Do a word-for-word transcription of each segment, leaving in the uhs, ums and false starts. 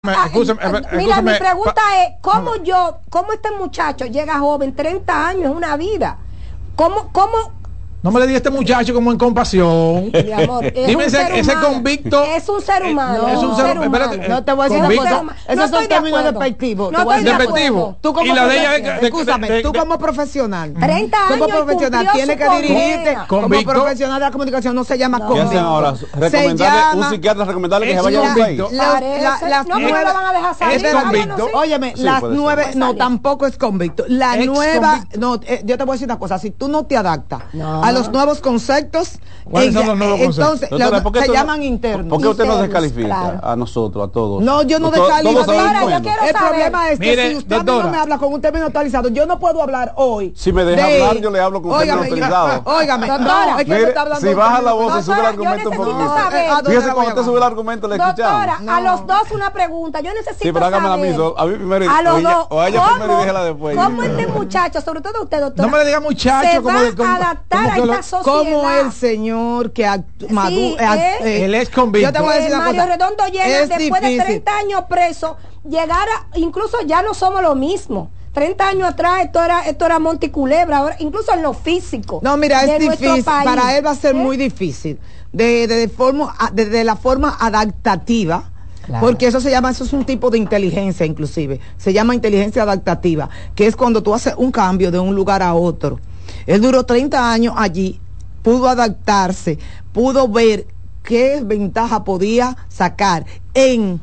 Ah, Escúchame, eh, escúchame, mira, mi pregunta pa, es, ¿cómo yo, cómo este muchacho llega joven, treinta años, es una vida? ¿Cómo, cómo? No me le diga a este muchacho como en compasión. Mi amor, es Dime un ese, ser ese humano. convicto. Es un ser humano. No, es un ser humano. espérate, No te voy a decir convicto. una cosa. No Esos estoy son de términos acuerdo. despectivos. No Te voy a estoy de decir- Despectivo. Tú como Y la de ella profesional, de- de- escúchame, de- de- tú como profesional, treinta como años y profesional cumplió tienes su que dirigirte condena. como Convicto. profesional de la comunicación, no se llama No. ¿Qué convicto. hacen ahora? Se Recomendarle, llama- un psiquiatra recomendarle que Es se vaya del país. convicto. La- Parece. la- las No, pero nueve- lo van a dejar salir. Es Ay, yo no convicto. sé. Óyeme, Sí, las puede ser. nueve, Puede no, salir. tampoco es convicto. La Ex nueva, convicto. no, eh, yo te voy a decir una cosa, si tú no te adaptas No. a los nuevos conceptos, ¿Cuáles son ella- los nuevos eh, conceptos? entonces Doctora, la- ¿por qué se tú no- llaman internos. ¿Por qué usted nos Internos, descalifica claro. a nosotros, a todos? No, yo no To- descalifico. todos saben Doctora, yo cuándo. quiero El saber. problema es que Mire, si usted a mí doctora. no me habla con un término actualizado, yo no puedo hablar hoy. Si me deja de- hablar, yo le hablo con un término Óigame, actualizado. Óigame, Doctora. no, es que Mire, me está hablando si de un baja término la voz, se actualizado. sube el Doctora, yo argumento un necesito poquito. saber. ¿A dónde Fíjese, la voy cuando a usted sube el argumento, le escuchamos. Doctora, No. a los dos una pregunta. Yo necesito Sí, pero hágamela a mí, saber. so- a mí primero y- a los o ella- dos, o a ella ¿cómo- primero y déjela después. ¿Cómo este muchacho, sobre todo usted, doctora, No me le diga muchacho se como va de- como- a adaptar como a que lo- esta sociedad? Como el señor que actu- Sí, madu- eh, eh, Él es convicto. Yo te voy a decir Eh, una Mario cosa. Redondo llega Es después de difícil. treinta años preso, llegar a, incluso ya no somos lo mismo. treinta años atrás esto era esto era Monte y Culebra, ahora incluso en lo físico. No, mira, de es nuestro difícil. país. Para él va a ser ¿Eh? muy difícil. De, de, de forma, de, de la forma adaptativa. Claro. Porque eso se llama, eso es un tipo de inteligencia inclusive. Se llama inteligencia adaptativa, que es cuando tú haces un cambio de un lugar a otro. Él duró treinta años allí, pudo adaptarse, pudo ver qué ventaja podía sacar en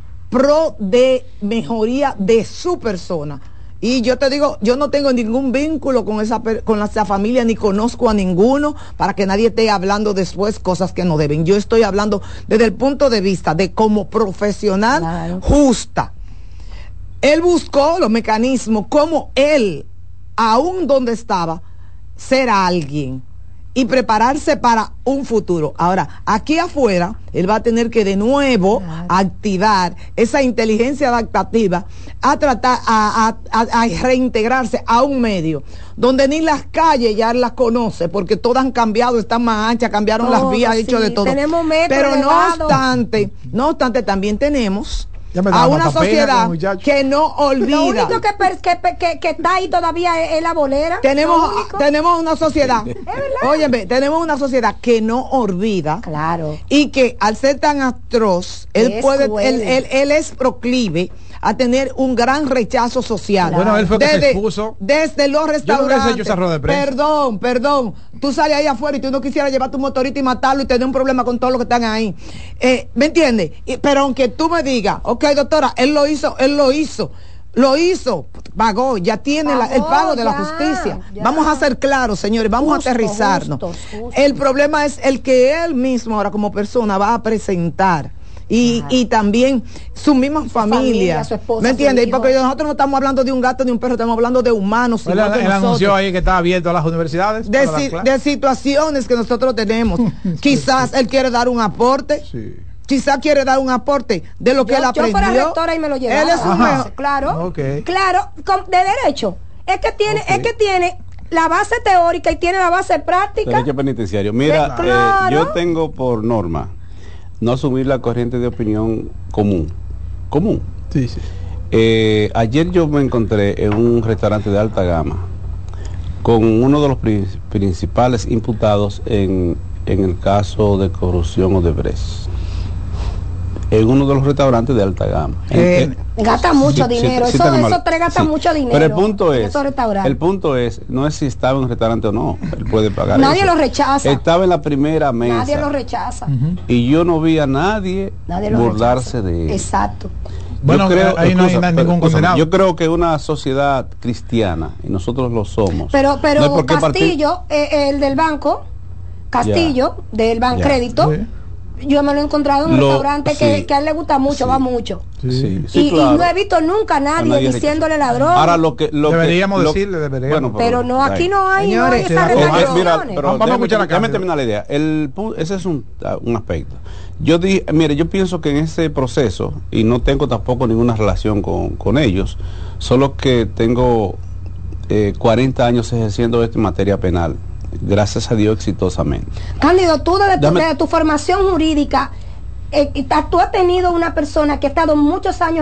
pro de mejoría de su persona. Y yo te digo, yo no tengo ningún vínculo con esa per- con esa familia, ni conozco a ninguno, para que nadie esté hablando después cosas que no deben. Yo estoy hablando desde el punto de vista de como profesional Claro. justa. Él buscó los mecanismos como él, aún donde estaba, ser alguien y prepararse para un futuro. Ahora, aquí afuera, él va a tener que de nuevo Claro. activar esa inteligencia adaptativa a tratar, a, a- a- a reintegrarse a un medio donde ni las calles ya las conoce, porque todas han cambiado, están más anchas, cambiaron las Todo, vías, sí, hecho de todo. tenemos metro Pero no elevado. obstante, no obstante, también tenemos Ya me a daba una hasta pena sociedad con muchacho. que no olvida. Lo único que, per- que, que, que está ahí todavía es, es la bolera. tenemos, Lo único. tenemos una sociedad, verdad. óyeme, tenemos una sociedad que no olvida Claro. y que al ser tan atroz, él Es puede, cruel. él, él, él es proclive a tener un gran rechazo social. Claro. Bueno, él fue que se desde, expuso. desde los Yo no hubiese restaurantes. hecho esa rueda de prensa. Perdón, perdón. Tú sales ahí afuera y tú no quisieras llevar tu motorista y matarlo y tener un problema con todos los que están ahí. Eh, ¿Me entiendes? Y- Pero aunque tú me digas, ok, doctora, él lo hizo, él lo hizo. Lo hizo, pagó, ya tiene la- el Pagó, pago de la ya, justicia. ya. Vamos a ser claros, señores, vamos Justo, a aterrizarnos. justo, justo. El problema es el que él mismo ahora como persona va a presentar. Y, Claro. y también su misma familia, familia, su esposa, ¿me su entiendes? hijo. Porque nosotros no estamos hablando de un gato ni un perro, estamos hablando de humanos. Él, igual que él anunció nosotros. ahí que estaba abierto a las universidades. de, para dar si- clases. de situaciones que nosotros tenemos. Quizás él quiere dar un aporte. Sí. Quizás quiere dar un aporte de lo que Yo, él yo aprendió. fuera rectora y me lo llevaba. Él es un Ajá. mejor- Claro, Ok. claro, con- de derecho. Es que tiene, Ok. es que tiene la base teórica y tiene la base práctica. Derecho penitenciario. Mira, Eh, eh, claro. yo tengo por norma no asumir la corriente de opinión común. Común. Sí, sí. Eh, ayer yo me encontré en un restaurante de alta gama con uno de los pri- principales imputados en, en el caso de corrupción Odebrecht. En uno de los restaurantes de alta gama. Eh, En- en- Gasta mucho Sí, sí, dinero. sí, eso, está mal. esos tres gastan Sí. mucho dinero. Pero el punto en es, esos restaurantes. el punto es, no es si estaba en un restaurante o no, él puede pagar Nadie eso. lo rechaza. Estaba en la primera mesa. Nadie lo rechaza. Y yo no vi a nadie, Nadie lo burlarse rechaza. de él. Exacto. Bueno, Yo creo- ahí no hay escucha, na- pero, ningún escúchame, condenado. Yo creo que una sociedad cristiana, y nosotros lo somos. Pero, pero no hay por qué partir- Castillo, eh, el del banco, Castillo, del Bancrédito, Sí. yo me lo he encontrado en un Lo- restaurante que, sí. que a él le gusta mucho, Sí. va mucho. Sí, y, sí, y claro. no he visto nunca a nadie, nadie diciéndole rechaza. ladrón. Ahora lo que lo que- Deberíamos lo- decirle, deberíamos. pero no, aquí no hay, no Señores, hay esas sí, Eh, eh, relaciones. mira, pero Vamos a déjame, escuchar a déjame Cándido. terminar la idea. El, pu- ese es un, ah, un aspecto. Yo dije, mire, yo pienso que en ese proceso, y no tengo tampoco ninguna relación con, con ellos, solo que tengo eh, cuarenta años ejerciendo esto en materia penal, gracias a Dios exitosamente. Cándido, tú desde tu, Dame- desde tu formación jurídica, eh, tú has tenido una persona que ha estado muchos años